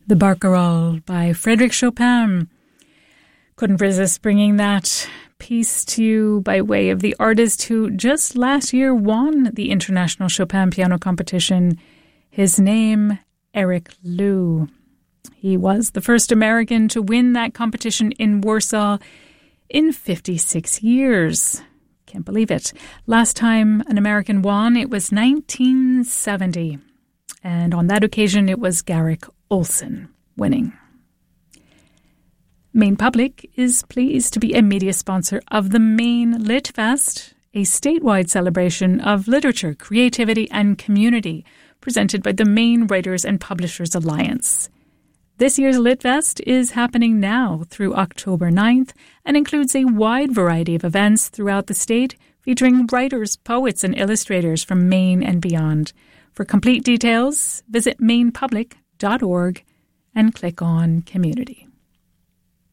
The Barcarolle by Frédéric Chopin. Couldn't resist bringing that piece to you by way of the artist who just last year won the International Chopin Piano Competition. His name, Eric Liu. He was the first American to win that competition in Warsaw in 56 years. Can't believe it. Last time an American won, it was 1970. And on that occasion, it was Garrick Olson winning. Maine Public is pleased to be a media sponsor of the Maine Lit Fest, a statewide celebration of literature, creativity and community presented by the Maine Writers and Publishers Alliance. This year's Lit Fest is happening now through October 9th and includes a wide variety of events throughout the state featuring writers, poets and illustrators from Maine and beyond. For complete details, visit mainepublic.org and click on Community.